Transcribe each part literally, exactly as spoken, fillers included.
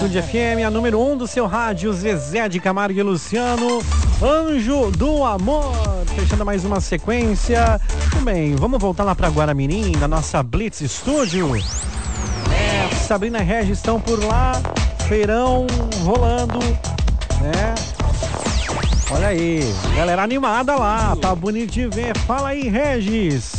Estúdio F M, a número um do seu rádio, Zezé de Camargo e Luciano, Anjo do Amor, fechando mais uma sequência. Tudo bem, vamos voltar lá para Guaramirim, da nossa Blitz Studio. É, Sabrina e Regis estão por lá, feirão rolando, né? Olha aí, galera animada lá, tá bonito de ver. Fala aí, Regis.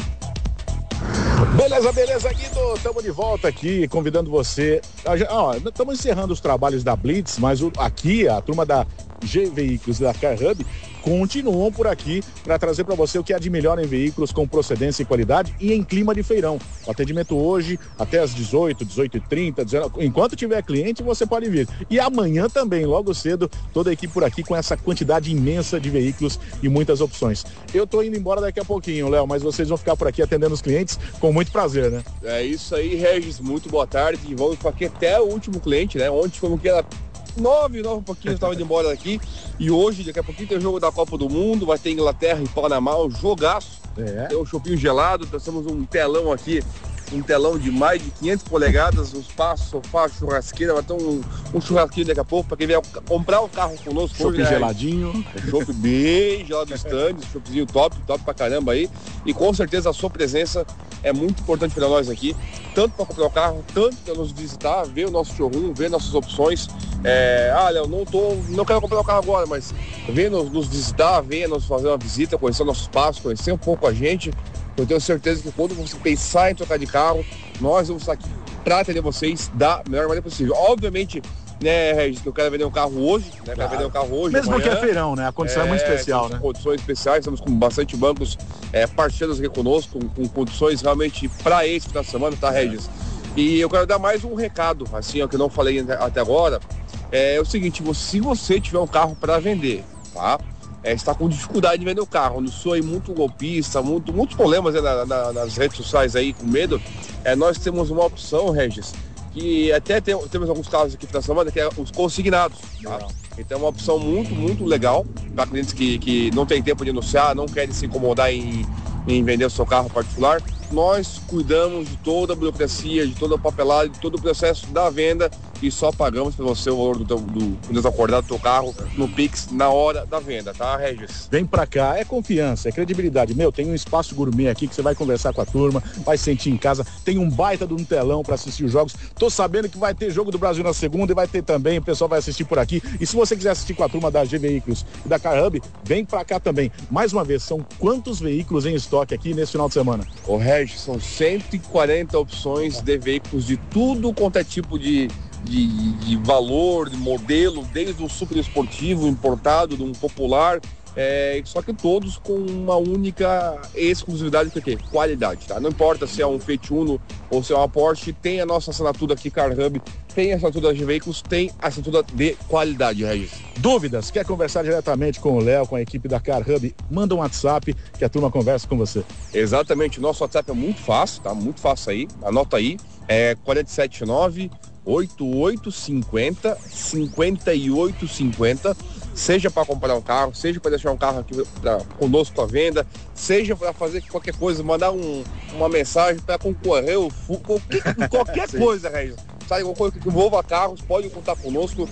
Beleza, beleza, Guido, estamos de volta aqui, convidando você. Estamos encerrando os trabalhos da Blitz, mas o, aqui a turma da G Veículos e da Car Hub continuam por aqui para trazer para você o que há de melhor em veículos com procedência e qualidade e em clima de feirão. O atendimento hoje até às dezoito, dezoito e trinta, dezenove, enquanto tiver cliente você pode vir. E amanhã também, logo cedo, toda a equipe por aqui com essa quantidade imensa de veículos e muitas opções. Eu tô indo embora daqui a pouquinho, Léo, mas vocês vão ficar por aqui atendendo os clientes com muito prazer, né? É isso aí, Regis, muito boa tarde. E vamos para aqui até o último cliente, né? Ontem foi que era nove, nove um pouquinho, estava indo embora daqui. E hoje, daqui a pouquinho, tem o jogo da Copa do Mundo, vai ter Inglaterra e Panamá, um jogaço. É. Tem um chopinho gelado, nós temos um telão aqui, um telão de mais de quinhentas polegadas, um espaço, sofá, churrasqueira, vai ter um, um churrasquinho daqui a pouco, para quem vier comprar o um carro conosco. Chopp né? geladinho. Um chopp bem gelado do stand, um choppzinho top, top pra caramba aí. E com certeza a sua presença é muito importante para nós aqui, tanto para comprar o carro, tanto para nos visitar, ver o nosso showroom, ver nossas opções. É, ah, Léo, não, tô, não quero comprar o carro agora, mas venha nos, nos visitar, venha nos fazer uma visita, conhecer o nosso espaço, conhecer um pouco a gente. Eu tenho certeza que quando você pensar em trocar de carro, nós vamos estar aqui para atender vocês da melhor maneira possível. Obviamente, né, Regis, que eu quero vender um carro hoje, né? Claro. Quero vender um carro hoje. Mesmo amanhã. Que é feirão, né? A condição é, é muito especial, né? Condições especiais, estamos com bastante bancos é, parceiros aqui conosco, com, com condições realmente para esse final de semana, tá, Regis? E eu quero dar mais um recado, assim, ó, que eu não falei até agora. É, é o seguinte, se você tiver um carro para vender, tá? É, está com dificuldade de vender o carro, não sou aí muito golpista, muito, muitos problemas né, na, na, nas redes sociais aí com medo, é, nós temos uma opção, Regis, que até tem, temos alguns casos aqui na semana, que é os consignados, tá? Então é uma opção muito, muito legal para clientes que, que não tem tempo de anunciar, não querem se incomodar em, em vender o seu carro particular. Nós cuidamos de toda a burocracia, de toda a papelada, de todo o processo da venda e só pagamos para você o valor do, do, do desacordado do teu carro no Pix na hora da venda, tá, Regis? Vem pra cá, é confiança, é credibilidade. Meu, tem um espaço gourmet aqui que você vai conversar com a turma, vai sentir em casa, tem um baita de um telão para assistir os jogos. Tô sabendo que vai ter jogo do Brasil na segunda e vai ter também, o pessoal vai assistir por aqui. E se você quiser assistir com a turma da G Veículos e da Car Hub, vem pra cá também. Mais uma vez, são quantos veículos em estoque aqui nesse final de semana? Ô, Regis, são cento e quarenta opções de veículos de tudo quanto é tipo de De, de valor, de modelo, desde um super esportivo importado, de um popular, é, só que todos com uma única exclusividade, que é o quê? Qualidade, tá? Não importa se é um Fiat Uno ou se é uma Porsche, tem a nossa assinatura aqui, Car Hub, tem a assinatura de veículos, tem a assinatura de qualidade, Regis. Dúvidas? Quer conversar diretamente com o Léo, com a equipe da Car Hub? Manda um WhatsApp que a turma conversa com você. Exatamente, nosso WhatsApp é muito fácil, tá? Muito fácil aí, anota aí, é quatro sete nove, oito oito cinco zero, cinco oito cinco zero, seja para comprar um carro, seja para deixar um carro aqui pra, conosco à venda, seja para fazer qualquer coisa, mandar um, uma mensagem para concorrer, o, qualquer, qualquer coisa, Regis. Sabe, alguma coisa que envolva carros, pode contar conosco.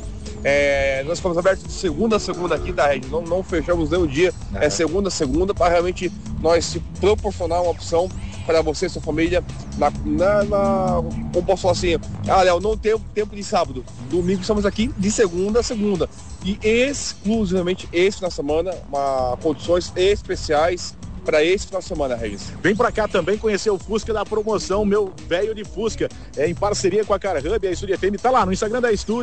É, nós ficamos abertos de segunda a segunda aqui, tá, Regis? Não, não fechamos nenhum dia, é segunda a segunda, para realmente nós se proporcionar uma opção para você e sua família, na, na, na, como posso falar assim, ah, Léo, não tem tempo de sábado, domingo estamos aqui de segunda a segunda, e exclusivamente esse final de semana, uma, condições especiais para esse final de semana, Regis. Vem pra cá também conhecer o Fusca da promoção, meu velho de Fusca, é em parceria com a Car Hub, a Estúdio F M, tá lá no Instagram da Estúdio.